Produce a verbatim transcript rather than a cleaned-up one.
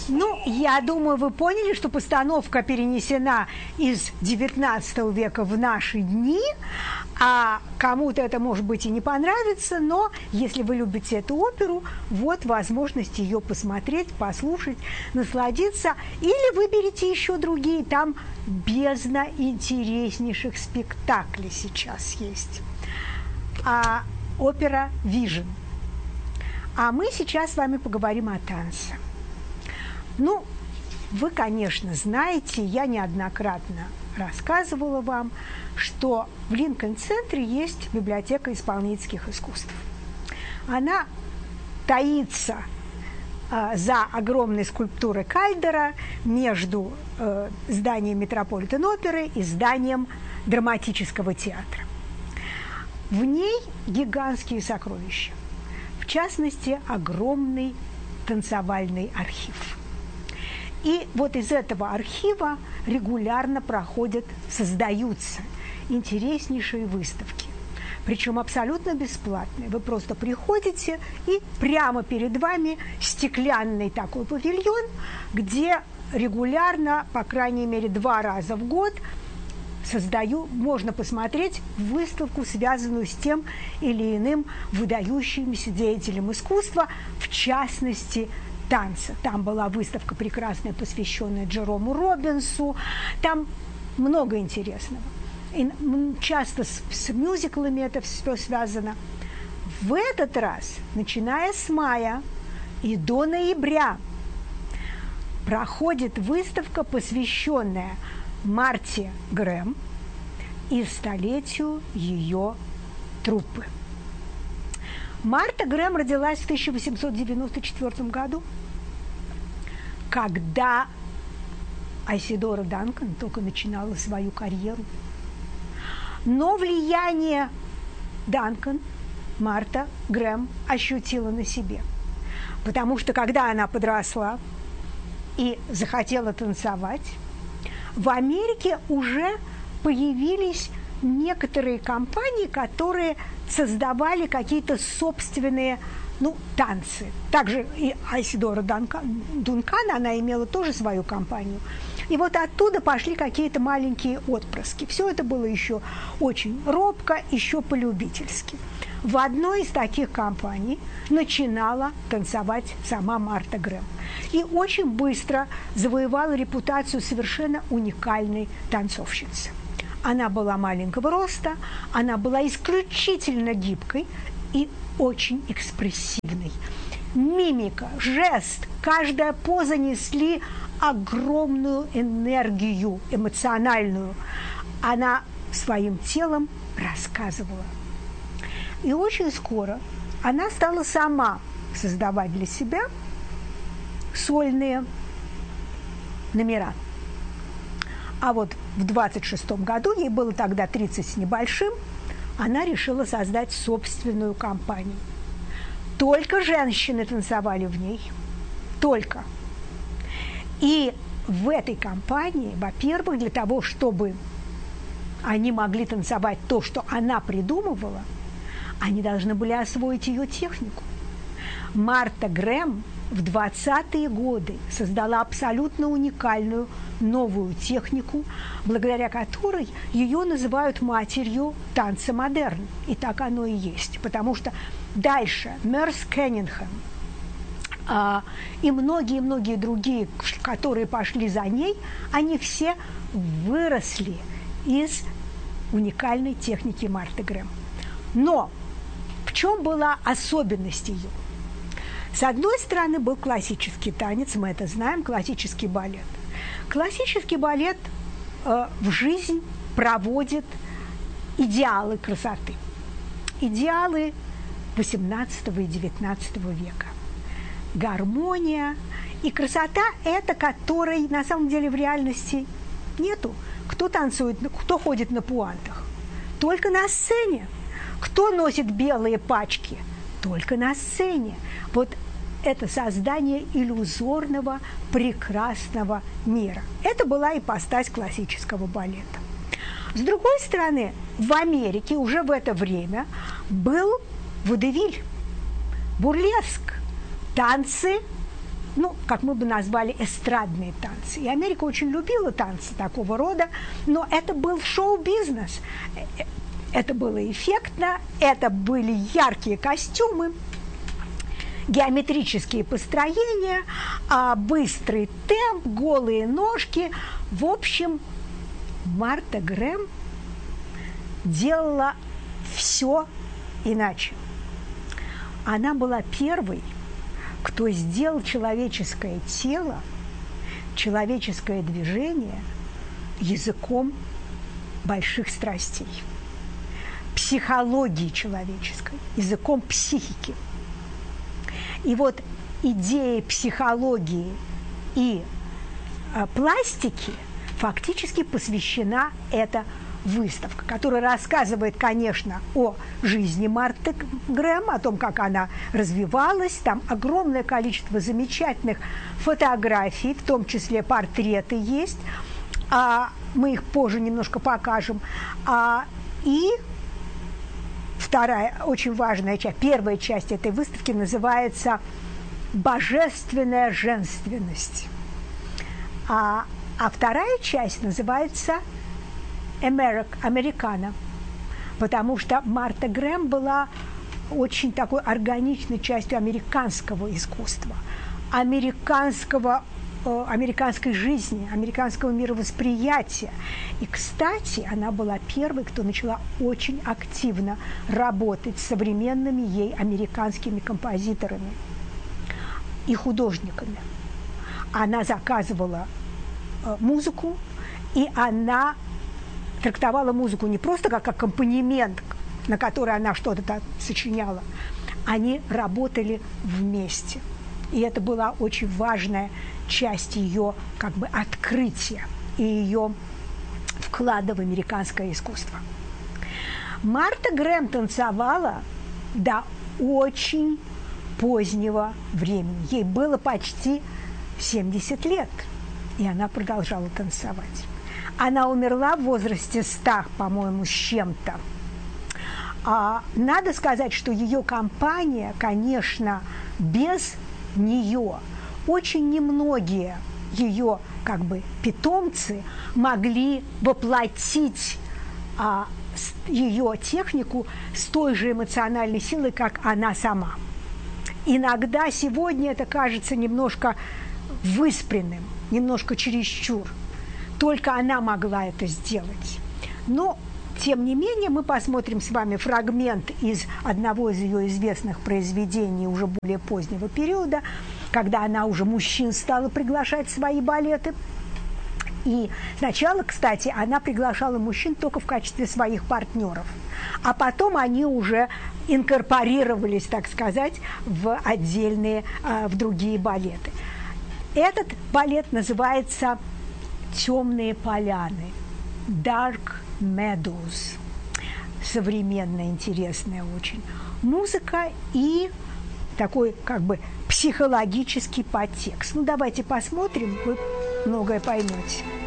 Ну, я думаю, вы поняли, что постановка перенесена из девятнадцатого века в наши дни, а кому-то это, может быть, и не понравится, но если вы любите эту оперу, вот возможность ее посмотреть, послушать, насладиться, или выберите еще другие, там бездна интереснейших спектаклей сейчас есть. А опера «Вижн». А мы сейчас с вами поговорим о танце. Ну, вы, конечно, знаете, я неоднократно рассказывала вам, что в Линкольн-центре есть библиотека исполнительских искусств. Она таится э, за огромной скульптурой Кальдера между э, зданием Метрополитен-оперы и зданием драматического театра. В ней гигантские сокровища, в частности, огромный танцевальный архив. И вот из этого архива регулярно проходят, создаются интереснейшие выставки. Причем абсолютно бесплатные. Вы просто приходите, и прямо перед вами стеклянный такой павильон, где регулярно, по крайней мере, два раза в год создаю, можно посмотреть выставку, связанную с тем или иным выдающимся деятелем искусства, в частности, танца. Там была выставка прекрасная, посвященная Джерому Робинсу. Там много интересного. И часто с, с мюзиклами это все связано. В этот раз, начиная с мая и до ноября, проходит выставка, посвященная Марте Грэм и столетию ее труппы. Марта Грэм родилась в тысяча восемьсот девяносто четвёртом году, когда Айседора Данкан только начинала свою карьеру. Но влияние Данкан Марта Грэм ощутила на себе, потому что когда она подросла и захотела танцевать, в Америке уже появились некоторые компании, которые создавали какие-то собственные, ну, танцы. Также и Айседора Дункан, Дункан, она имела тоже свою компанию. И вот оттуда пошли какие-то маленькие отпрыски. Все это было еще очень робко, еще полюбительски. В одной из таких компаний начинала танцевать сама Марта Грэм. И очень быстро завоевала репутацию совершенно уникальной танцовщицы. Она была маленького роста, она была исключительно гибкой и очень экспрессивной. Мимика, жест, каждая поза несли огромную энергию эмоциональную. Она своим телом рассказывала. И очень скоро она стала сама создавать для себя сольные номера. А вот в двадцать шестом году, ей было тогда тридцать с небольшим, она решила создать собственную компанию. Только женщины танцевали в ней. Только. И в этой компании, во-первых, для того, чтобы они могли танцевать то, что она придумывала, они должны были освоить ее технику. Марта Грэм в двадцатые годы создала абсолютно уникальную новую технику, благодаря которой ее называют матерью танца модерн. И так оно и есть. Потому что дальше Мерс Кеннингем а, и многие-многие другие, которые пошли за ней, они все выросли из уникальной техники Марты Грэм. Но в чем была особенность ее? С одной стороны, был классический танец, мы это знаем, классический балет. Классический балет э, в жизнь проводит идеалы красоты. Идеалы восемнадцатого и девятнадцатого века. Гармония и красота – это которой на самом деле в реальности нету. Кто танцует, кто ходит на пуантах? Только на сцене. Кто носит белые пачки? Только на сцене. Вот это создание иллюзорного, прекрасного мира. Это была ипостась классического балета. С другой стороны, в Америке уже в это время был водевиль, бурлеск, танцы ну, как мы бы назвали, эстрадные танцы. И Америка очень любила танцы такого рода, но это был шоу-бизнес. Это было эффектно, это были яркие костюмы, геометрические построения, быстрый темп, голые ножки. В общем, Марта Грэм делала все иначе. Она была первой, кто сделал человеческое тело, человеческое движение языком больших страстей, психологии человеческой, языком психики. И вот идеи психологии и а, пластики фактически посвящена эта выставка, которая рассказывает, конечно, о жизни Марты Грэм, о том, как она развивалась. Там огромное количество замечательных фотографий, в том числе портреты есть. А мы их позже немножко покажем. А, и вторая очень важная часть, первая часть этой выставки называется «Божественная женственность». А, а вторая часть называется «Американа», потому что Марта Грэм была очень такой органичной частью американского искусства, американского, э, американской жизни, американского мировосприятия. И, кстати, она была первой, кто начала очень активно работать с современными ей американскими композиторами и художниками. Она заказывала э, музыку, и она трактовала музыку не просто как аккомпанемент, на который она что-то сочиняла. Они работали вместе. И это была очень важная часть ее как бы открытия и ее вклада в американское искусство. Марта Грэм танцевала до очень позднего времени. Ей было почти семьдесят лет, и она продолжала танцевать. Она умерла в возрасте ста, по-моему, с чем-то. А, надо сказать, что ее компания, конечно, без нее очень немногие ее как бы питомцы могли воплотить а, ее технику с той же эмоциональной силой, как она сама. Иногда сегодня это кажется немножко выспренным, немножко чересчур. Только она могла это сделать. Но, тем не менее, мы посмотрим с вами фрагмент из одного из ее известных произведений уже более позднего периода, когда она уже мужчин стала приглашать в свои балеты. И сначала, кстати, она приглашала мужчин только в качестве своих партнеров, а потом они уже инкорпорировались, так сказать, в отдельные, в другие балеты. Этот балет называется «Темные поляны», «Dark Meadows». Современная, интересная очень музыка и такой как бы психологический подтекст. Ну, давайте посмотрим, вы многое поймете.